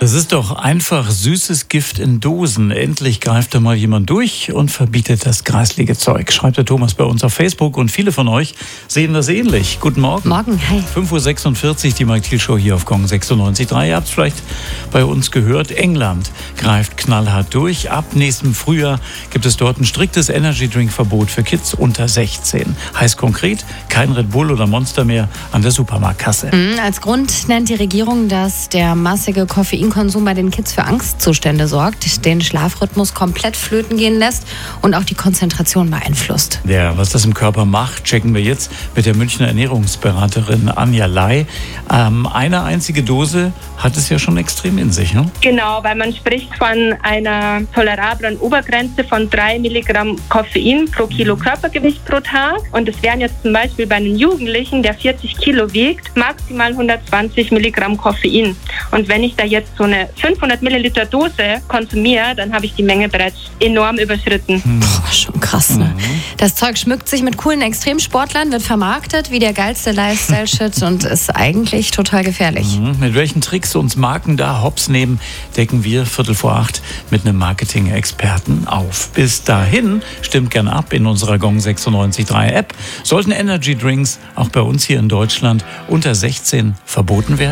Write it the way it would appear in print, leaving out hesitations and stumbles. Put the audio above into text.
Das ist doch einfach süßes Gift in Dosen. Endlich greift da mal jemand durch und verbietet das greislige Zeug, schreibt der Thomas bei uns auf Facebook. Und viele von euch sehen das ähnlich. Guten Morgen. Morgen, hi. 5.46 Uhr, die Mike Thiel Show hier auf Gong 96.3. Ihr habt es vielleicht bei uns gehört. England greift knallhart durch. Ab nächstem Frühjahr gibt es dort ein striktes Energy-Drink-Verbot für Kids unter 16. Heißt konkret, kein Red Bull oder Monster mehr an der Supermarktkasse. Als Grund nennt die Regierung, dass der massige Koffeinkonsum bei den Kids für Angstzustände sorgt, den Schlafrhythmus komplett flöten gehen lässt und auch die Konzentration beeinflusst. Ja, was das im Körper macht, checken wir jetzt mit der Münchner Ernährungsberaterin Anja Lai. Eine einzige Dose hat es ja schon extrem in sich, ne? Genau, weil man spricht von einer tolerablen Obergrenze von 3 Milligramm Koffein pro Kilo Körpergewicht pro Tag. Und es wären jetzt zum Beispiel bei einem Jugendlichen, der 40 Kilo wiegt, maximal 120 Milligramm Koffein. Und wenn ich da jetzt so eine 500 Milliliter Dose konsumiere, dann habe ich die Menge bereits enorm überschritten. Boah, schon krass, ne? Das Zeug schmückt sich mit coolen Extremsportlern, wird vermarktet wie der geilste Lifestyle-Shit und ist eigentlich total gefährlich. Mit welchen Tricks uns Marken da hops nehmen, decken wir 7:45 mit einem Marketing-Experten auf. Bis dahin, stimmt gern ab in unserer Gong 96.3 App. Sollten Energy Drinks auch bei uns hier in Deutschland unter 16 verboten werden?